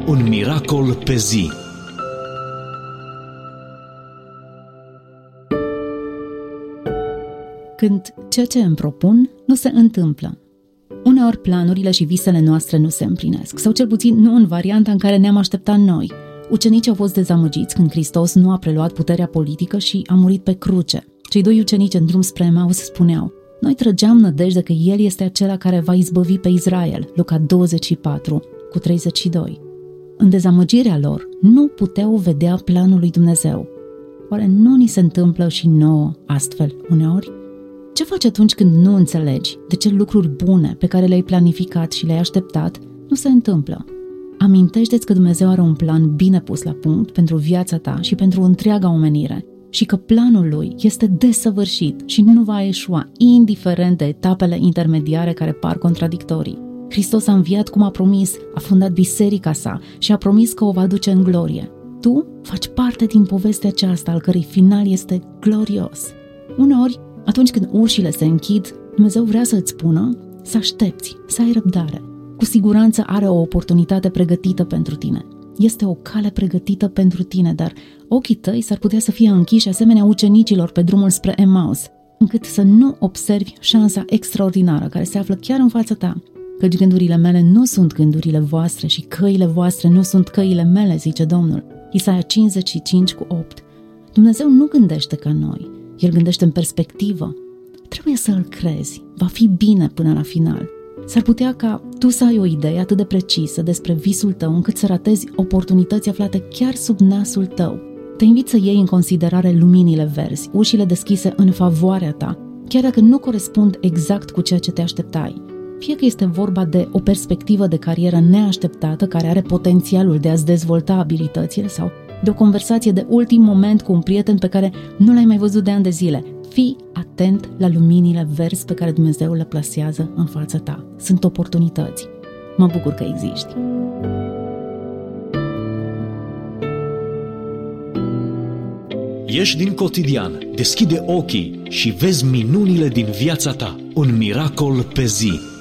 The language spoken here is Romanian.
Un miracol pe zi. Când ceea ce îmi propun nu se întâmplă. Uneori planurile și visele noastre nu se împlinesc, sau cel puțin nu în varianta în care ne-am așteptat noi. Ucenicii au fost dezamăgiți când Hristos nu a preluat puterea politică și a murit pe cruce. Cei doi ucenici în drum spre Emaus spuneau: noi trăgeam nădejde că El este acela care va izbăvi pe Israel. Luca 24:32. În dezamăgirea lor, nu puteau vedea planul lui Dumnezeu. Oare nu ni se întâmplă și nouă astfel uneori? Ce faci atunci când nu înțelegi de ce lucruri bune pe care le-ai planificat și le-ai așteptat nu se întâmplă? Amintește-ți că Dumnezeu are un plan bine pus la punct pentru viața ta și pentru întreaga omenire și că planul Lui este desăvârșit și nu va eșua, indiferent de etapele intermediare care par contradictorii. Hristos a înviat cum a promis, a fundat biserica sa și a promis că o va duce în glorie. Tu faci parte din povestea aceasta, al cărei final este glorios. Uneori, atunci când ușile se închid, Dumnezeu vrea să îți spună să aștepți, să ai răbdare. Cu siguranță are o oportunitate pregătită pentru tine. Este o cale pregătită pentru tine, dar ochii tăi s-ar putea să fie închiși asemenea ucenicilor pe drumul spre Emaus, încât să nu observi șansa extraordinară care se află chiar în fața ta. Căci gândurile mele nu sunt gândurile voastre și căile voastre nu sunt căile mele, zice Domnul. Isaia 55:8. Dumnezeu nu gândește ca noi. El gândește în perspectivă. Trebuie să îl crezi. Va fi bine până la final. S-ar putea ca tu să ai o idee atât de precisă despre visul tău încât să ratezi oportunități aflate chiar sub nasul tău. Te invit să iei în considerare luminile verzi, ușile deschise în favoarea ta, chiar dacă nu corespund exact cu ceea ce te așteptai. Fie că este vorba de o perspectivă de carieră neașteptată care are potențialul de a-ți dezvolta abilitățile sau de o conversație de ultim moment cu un prieten pe care nu l-ai mai văzut de ani de zile. Fii atent la luminile verzi pe care Dumnezeu le plasează în fața ta. Sunt oportunități. Mă bucur că existi. Ieși din cotidian, deschide ochii și vezi minunile din viața ta. Un miracol pe zi.